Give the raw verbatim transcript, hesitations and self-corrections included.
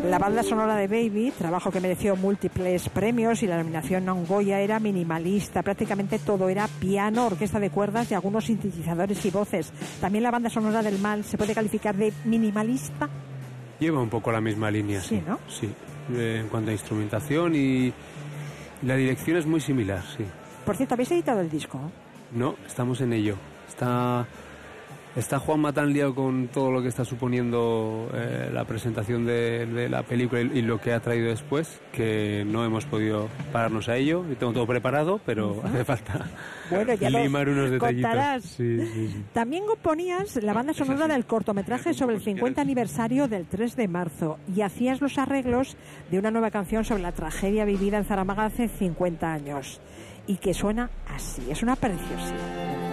La banda sonora de Baby, trabajo que mereció múltiples premios y la nominación a un Goya, era minimalista. Prácticamente todo era piano, orquesta de cuerdas y algunos sintetizadores y voces. También la banda sonora del Mal se puede calificar de minimalista. Lleva un poco la misma línea, sí, sí, ¿no? Sí, en cuanto a instrumentación, y la dirección es muy similar, sí. Por cierto, ¿habéis editado el disco? No, estamos en ello. Está... Está Juanma tan liado con todo lo que está suponiendo eh, la presentación de, de la película y, y lo que ha traído después, que no hemos podido pararnos a ello. Yo tengo todo preparado, pero uh-huh. hace falta bueno, ya limar unos detallitos. Contarás. Sí, sí, sí. También componías la banda sonora del cortometraje sobre el cincuenta aniversario del tres de marzo y hacías los arreglos de una nueva canción sobre la tragedia vivida en Zaramaga hace cincuenta años y que suena así. Es una preciosidad.